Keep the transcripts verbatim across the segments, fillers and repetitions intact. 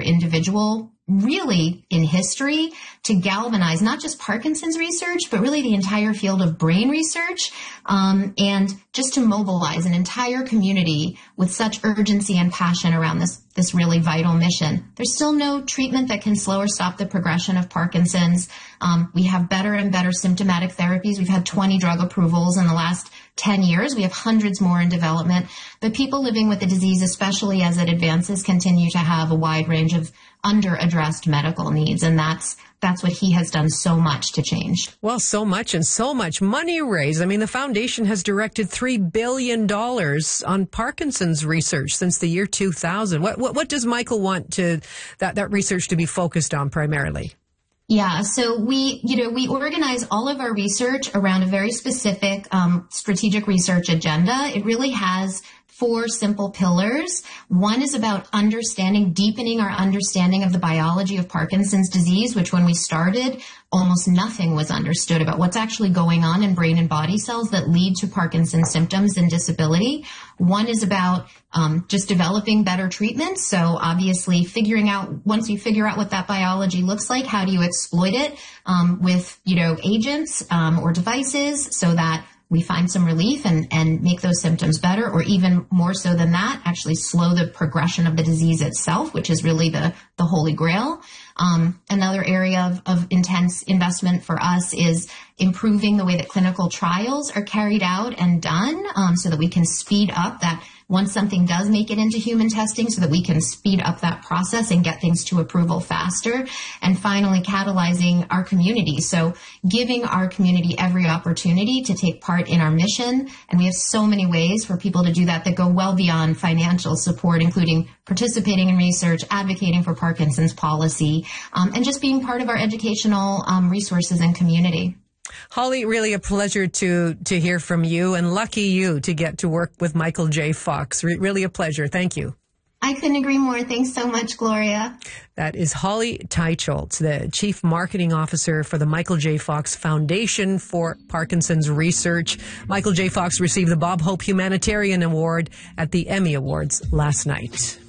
individual really in history to galvanize not just Parkinson's research, but really the entire field of brain research, um, and just to mobilize an entire community with such urgency and passion around this, this really vital mission. There's still no treatment that can slow or stop the progression of Parkinson's. Um, we have better and better symptomatic therapies. We've had twenty drug approvals in the last ten years. We have hundreds more in development. But people living with the disease, especially as it advances, continue to have a wide range of under-addressed medical needs. And that's that's what he has done so much to change. Well, so much and so much money raised. I mean, the foundation has directed three billion dollars on Parkinson's research since the year two thousand. What, what, what does Michael want to that, that research to be focused on primarily? Yeah, so we, you know, we organize all of our research around a very specific um, strategic research agenda. It really has four simple pillars. One is about understanding, deepening our understanding of the biology of Parkinson's disease, which when we started, almost nothing was understood about what's actually going on in brain and body cells that lead to Parkinson's symptoms and disability. One is about um, just developing better treatments. So obviously figuring out, once you figure out what that biology looks like, how do you exploit it um, with, you know, agents um, or devices so that we find some relief and, and make those symptoms better, or even more so than that, actually slow the progression of the disease itself, which is really the, the holy grail. Um, another area of, of intense investment for us is improving the way that clinical trials are carried out and done, um, so that we can speed up that once something does make it into human testing, so that we can speed up that process and get things to approval faster. And finally, catalyzing our community. So giving our community every opportunity to take part in our mission. And we have so many ways for people to do that that go well beyond financial support, including participating in research, advocating for Parkinson's policy, um, and just being part of our educational um, resources and community. Holly, really a pleasure to to hear from you, and lucky you to get to work with Michael J. Fox. Re- really a pleasure. Thank you. I couldn't agree more. Thanks so much, Gloria. That is Holly Teicholz, the Chief Marketing Officer for the Michael J. Fox Foundation for Parkinson's Research. Michael J. Fox received the Bob Hope Humanitarian Award at the Emmy Awards last night.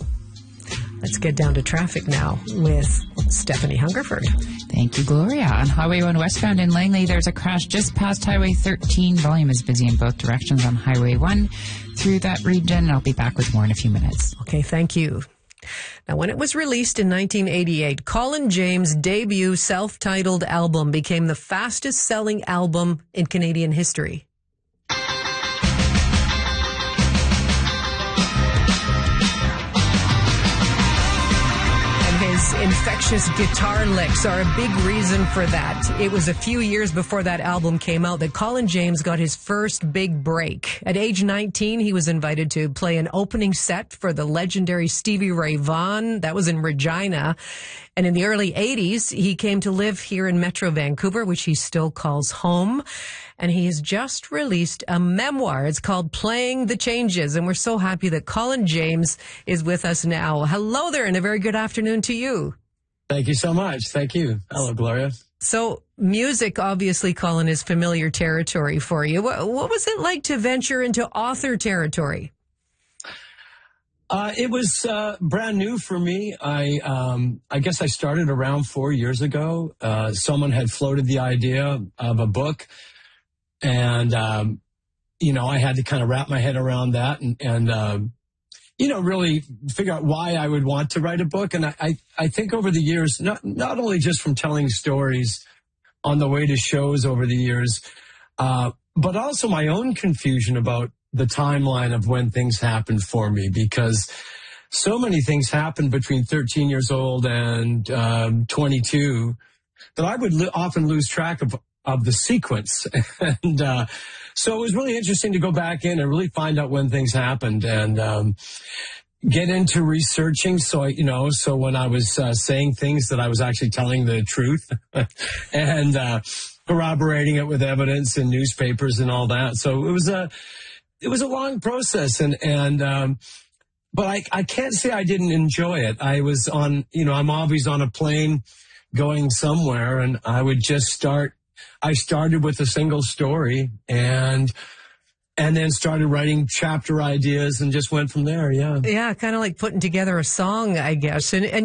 Let's get down to traffic now with Stephanie Hungerford. Thank you, Gloria. On Highway one westbound in Langley, there's a crash just past Highway thirteen. Volume is busy in both directions on Highway one through that region. I'll be back with more in a few minutes. Okay, thank you. Now, when it was released in nineteen eighty-eight, Colin James' debut self-titled album became the fastest-selling album in Canadian history. His infectious guitar licks are a big reason for that. It was a few years before that album came out that Colin James got his first big break. At age nineteen, he was invited to play an opening set for the legendary Stevie Ray Vaughan. That was in Regina. And in the early eighties, he came to live here in Metro Vancouver, which he still calls home. And he has just released a memoir. It's called Playing the Changes. And we're so happy that Colin James is with us now. Hello there, and a very good afternoon to you. Thank you so much. Thank you. Hello, Gloria. So music, obviously, Colin, is familiar territory for you. What, what was it like to venture into author territory? Uh, it was uh, brand new for me. I um, I guess I started around four years ago. Uh, someone had floated the idea of a book. And, um, you know, I had to kind of wrap my head around that and, and um, you know, really figure out why I would want to write a book. And I, I, I think over the years, not, not only just from telling stories on the way to shows over the years, uh, but also my own confusion about the timeline of when things happened for me, because so many things happened between thirteen years old and um, twenty-two that I would li- often lose track of of the sequence. and uh, so it was really interesting to go back in and really find out when things happened and um, get into researching. So, I, you know, so when I was uh, saying things that I was actually telling the truth and uh, corroborating it with evidence and newspapers and all that. So it was a, it was a long process. And, and, um, but I, I can't say I didn't enjoy it. I was on, you know, I'm always on a plane going somewhere, and I would just start I started with a single story and and then started writing chapter ideas and just went from there. Yeah. Yeah, kind of like putting together a song, I guess. And, and